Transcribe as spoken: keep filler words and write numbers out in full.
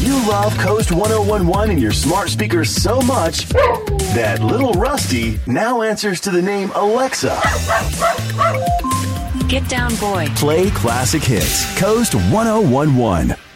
You love Coast one oh one one and your smart speakers so much that little Rusty now answers to the name Alexa. Get down, boy. Play classic hits. Coast one oh one one.